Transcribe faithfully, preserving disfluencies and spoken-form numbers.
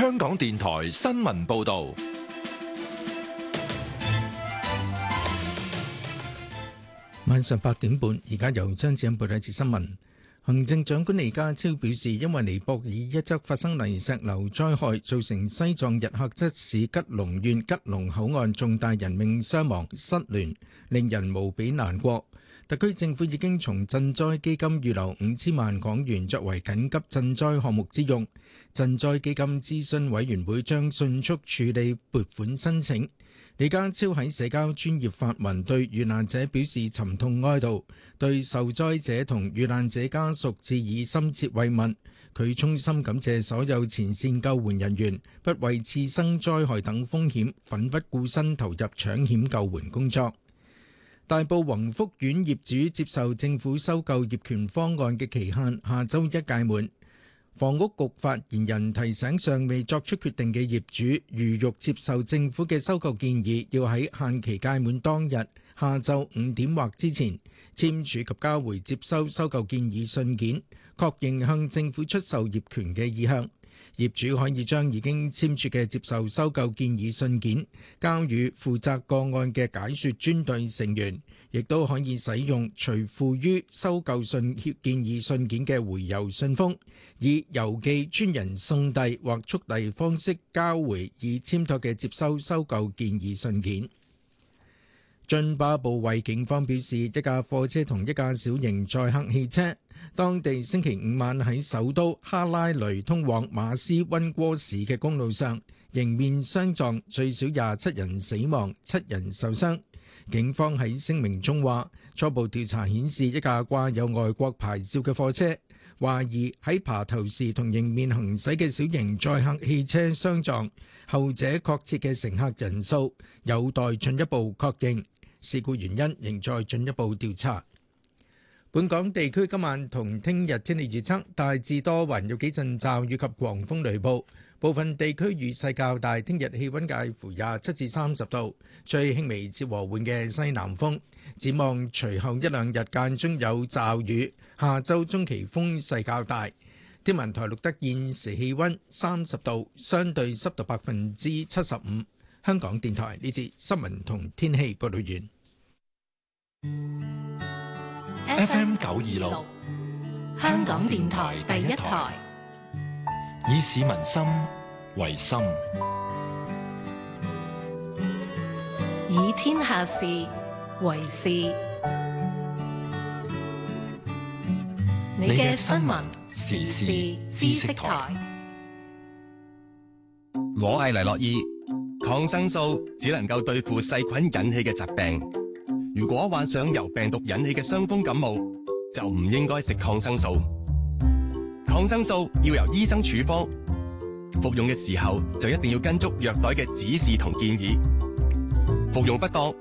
香港電台新聞報道。 晚上八點半，而家由張子欣報道一節新聞。行政長官李家超表示，因為尼泊爾一則發生泥石流災害，造成西藏日喀則市吉隆縣吉隆口岸重大人命傷亡失聯，令人無比難過。特區政府已經從賑災基金預留五千萬港元作為緊急賑災項目之用。賑災基金諮詢委員會將迅速處理撥款申請。李家超喺社交專頁發文，對遇難者表示沉痛哀悼，對受災者同遇難者家屬致以深切慰問。佢衷心感謝所有前線救援人員，不為次生災害等風險，奮不顧身投入搶險救援工作。大埔宏福苑業主接受政府收購業權方案嘅期限下週一屆滿。房屋局發言人提醒尚未作出決定嘅業主，如欲接受政府嘅收購建議，要喺限期屆滿當日下晝五點或之前簽署及交回接收收購建議信件，確認向政府出售業權嘅意向。業主可以將已經簽署嘅接受收購建議信件交予負責個案嘅解說專隊成員，亦都可以使用隨附於收購信建議信件嘅回郵信封，以郵寄專人送遞或速遞方式交回已簽妥嘅接收收購建議信件。津巴布韋警方表示，一架貨車同一架小型載客汽車，當地星期五晚喺首都哈拉雷通往馬斯溫戈市嘅公路上迎面相撞，最少廿七人死亡，七人受傷。警方喺聲明中話，初步調查顯示，一架掛有外國牌照嘅貨車，懷疑喺爬頭時同迎面行駛嘅小型載客汽車相撞，後者確切嘅乘客人數有待進一步確認。事故原因仍在進一步調查。本港地區今晚同聽日天氣預測，大致多雲，有幾陣驟雨及狂風雷暴，部分地區雨勢較大。聽日氣溫介乎廿七至三十度，吹輕微至和緩嘅西南風。展望隨後一兩日間中有驟雨，下週中期風勢較大。天文台錄得現時氣溫三十度，相對濕度百分之七十五。香港電台呢節新聞同天氣報道完。 F M 九二六， 香港電台第一台， 以市民心為心， 以天下事為事。你嘅新聞時事知識台， 我係黎諾懿。抗生素只能夠對付細菌引起嘅疾病。如果患上由病毒引起嘅傷風感冒，就唔應該食抗生素。抗生素要由醫生處方，服用嘅時候就一定要跟足藥袋嘅指示同建議。服用不當